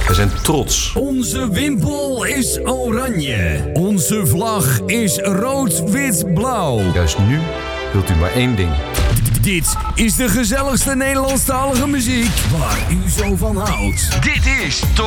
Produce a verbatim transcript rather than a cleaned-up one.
Wij zijn trots. Onze wimpel is oranje. Onze vlag is rood, wit, blauw. Juist nu wilt u maar één ding. Dit is de gezelligste Nederlandstalige muziek waar u zo van houdt. Dit is